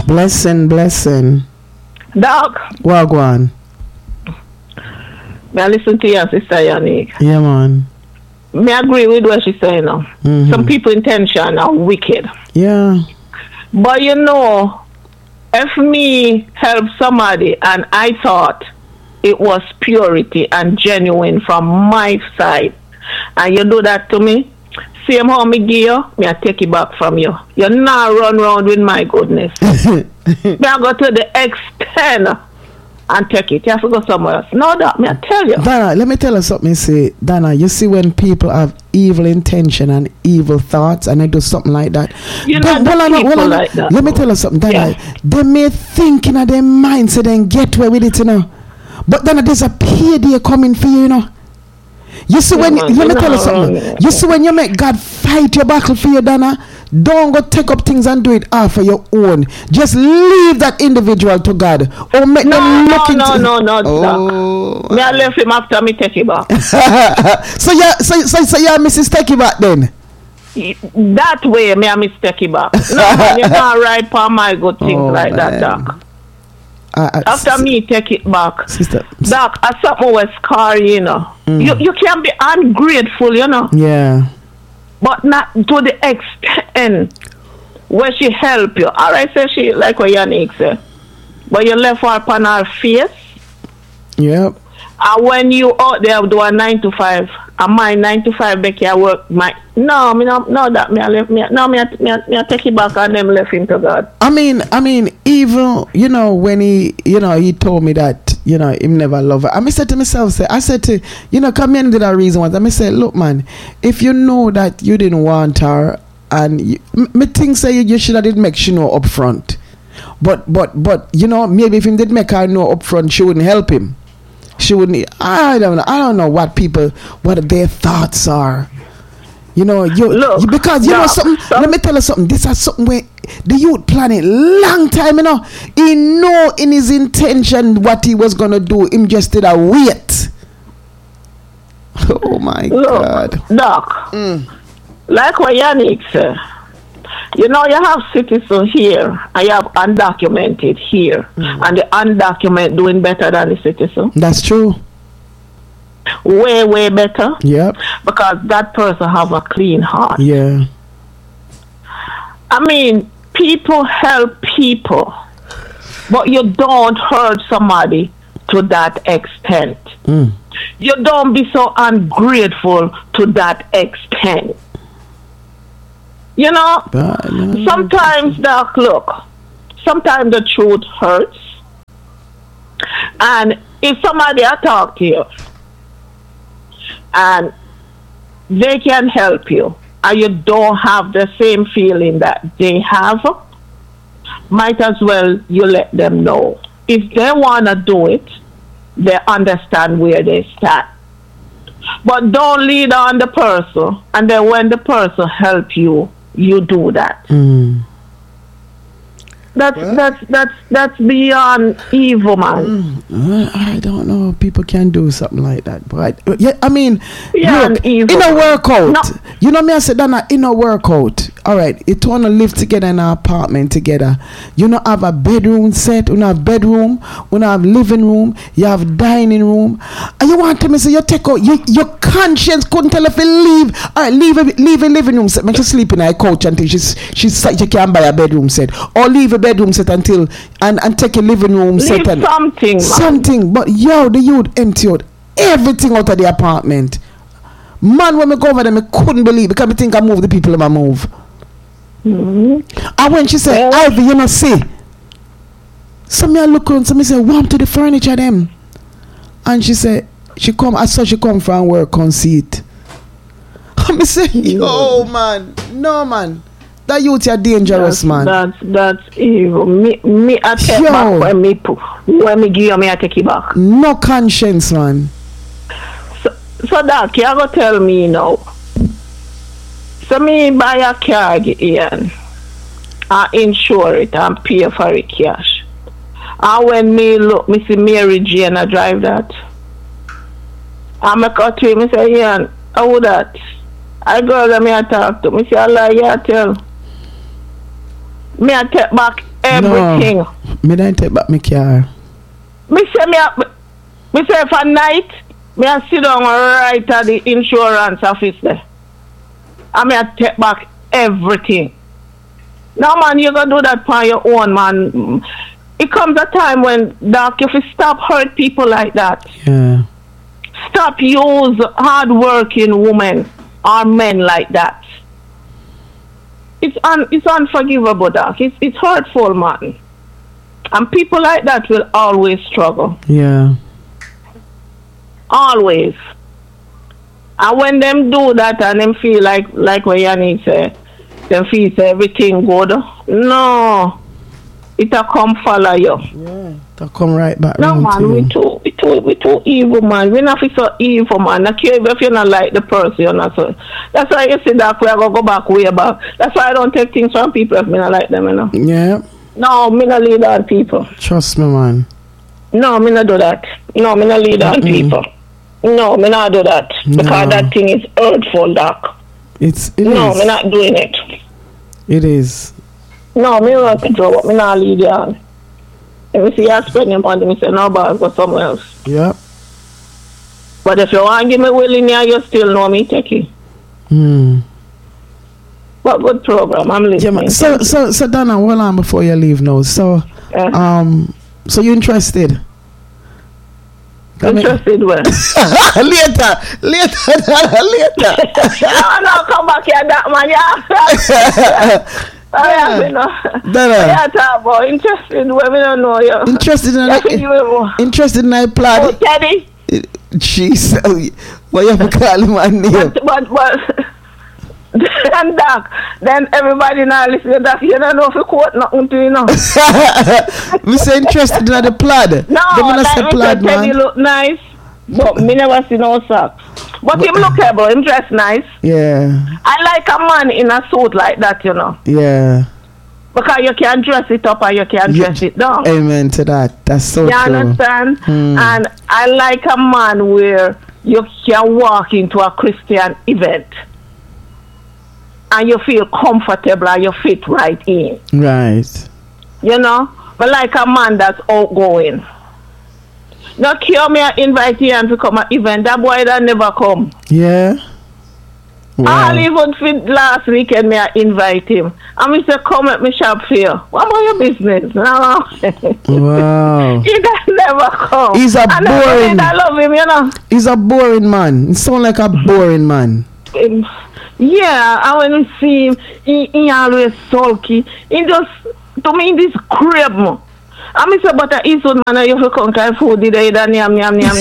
Blessing. Doc. Wagwan. May I listen to your sister Yannick? Yeah, man. May I agree with what she's saying now. Mm-hmm. Some people intention are wicked. Yeah. But you know, if me help somebody and I thought it was purity and genuine from my side, and you do that to me, same how me give you, me I take it back from you. You not run around with my goodness. Me I go to the extent and take it. You have to go somewhere else. No, that me I tell you. Dana, let me tell you something. Say, Dana, you see when people have evil intention and evil thoughts and they do something like that. You know people like that. Let me tell you something, Dana. Yeah. They may think in their mind so then get away with it, you know. But then there's a payday coming for you, you know. You see when let me tell you something. You see when you make God fight your battle for you, Dana, don't go take up things and do it half for your own. Just leave that individual to God. Or make them look into No, me I left him after me take it back. so yeah, Mrs. Take it back then. That way me I mistake it back. No, you can't write for my good things like that, Doc. After me take it back, sister. Doc, as something was scar, you know. You can be ungrateful, you know. Yeah. But not to the extent where she help you. Alright, say she like what Yannick said. But you left her upon her face. Yep. And when you out there do a 9 to 5, and my 9 to 5 Becky I work my me I take it back and them left him to God. I mean, even you know when he told me that him never love her. I said to myself, I said to come in to that reason once. I said, look, man, if you know that you didn't want her, and me think say you should have did make she know up front. But maybe if he did make her know up front, she wouldn't help him. She wouldn't. I don't know what their thoughts are. Because know something. Let me tell you something. This is something where the youth planning long time. He know in his intention what he was gonna do. Him just did a wait. Oh my God, Doc. Like what Yannick said. You have citizens here and you have undocumented here, and the undocumented doing better than the citizen. That's true. Way better. Yep. Because that person have a clean heart. Yeah. I mean, people help people, but you don't hurt somebody to that extent. You don't be so ungrateful to that extent. Sometimes, Doc, look, sometimes the truth hurts. And if somebody talk to you and they can help you and you don't have the same feeling that they have, might as well you let them know. If they want to do it, they understand where they stand. But don't lead on the person, and then when the person help you, you do that. That's beyond evil, man. I don't know. People can do something like that, but I mean, look, in a workout, I said that in a workout. All right, it wanna live together in an apartment together. You know, have a bedroom set. You have bedroom. You have living room. You have dining room. And you want to say you take out your conscience couldn't tell if you leave. All right, leave a living room set. Make her sleep in her couch until she can buy a bedroom set, or leave a bedroom set until and take a living room set and something. But the youth empty out everything out of the apartment. Man, when me go over there, me couldn't believe because me think I move the people in my move. And when she said, Ivy, see. So me I look around, so me say, warm to the furniture them. And she said, I saw she come from work on seat. And me say, yo man, no man. That youth are dangerous, man. That's evil. Me I take back when me give you, me I take it back. No conscience, man. So Doc, you go tell me now. So me buy a car again, I insure it and pay for it cash. And when me see Mary Jane I drive that. I make a to me say, Ian, how that? I go there, me I talk to me say, Allah, yeah, tell. Me I take back everything. No, me don't take back my car. Me say for night, me a sit down right at the insurance office there. And me a take back everything. Now man, you gonna do that for your own, man. It comes a time when, Doc, if you stop hurt people like that. Yeah. Stop use hard-working women or men like that. It's unforgivable, Doc. It's hurtful, man. And people like that will always struggle. Yeah. Always. And when them do that and them feel like what Yanni say, them feel say everything good. No. It'll come follow you. Yeah. It'll come right back. No man, we too evil, man. We not so evil, man. I care if you not like the person, you know. So that's why you see that we are gonna go back way back. That's why I don't take things from people if me not like them, you know. Yeah. No, me not lead on people. Trust me, man. No, me not do that. No, me not lead on people. No, me not do that. Because that thing is hurtful, Doc. It is. No, me not doing it. It is. No, me not control, but me not lead on. If you see you spending money, me say no, but go somewhere else. Yep. But if you want to give me willing, you still know me, take it. But good program, I'm listening. Yeah, so Donna, hold on before you leave now. So, so you interested? Interested when? later. No, come back here, that man. Yeah. Interested when we don't know you. Interested in a plan. Oh, Teddy. Jeez, why you have to call him my name? But and Doc, then everybody now listen that you don't know if you quote nothing to you know. We say interested in the plaid. No, like Teddy look nice, but me never see no socks. But him lookable, him dress nice. Yeah. I like a man in a suit like that, you know. Yeah. Because you can dress it up and you can dress it down. Amen to that. That's so you true. You understand? And I like a man where you can walk into a Christian event and you feel comfortable and you fit right in. Right. You know? But like a man that's outgoing. Now, cure me and invite him to come at event. That boy that never come. Yeah. Wow. All even fit last weekend, me I invite him. And me say, come at me shop for you. What about your business? No. Wow. He can never come. He's a boring. I love him, you know. He's a boring man. He sound like a boring man. Yeah, and when you see him, he always sulky. He just, to me, this crib. I mean, say, but a Eastwood man, you have to come to food today, yam.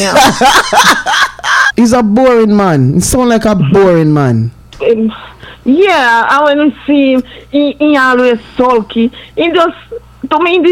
He's a boring man. He sound like a boring man. Yeah, and when you see him, he always sulky. He just, to me, this